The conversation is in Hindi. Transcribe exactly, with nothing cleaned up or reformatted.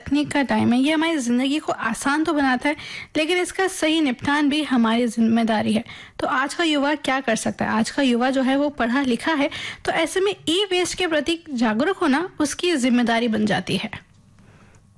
तकनीक का टाइम है, ये हमारी ज़िंदगी को आसान तो बनाता है, लेकिन इसका सही निपटान भी हमारी जिम्मेदारी है। तो आज का युवा क्या कर सकता है? आज का युवा जो है वो पढ़ा लिखा है, तो ऐसे में ई वेस्ट के प्रति जागरूक होना उसकी जिम्मेदारी बन जाती है।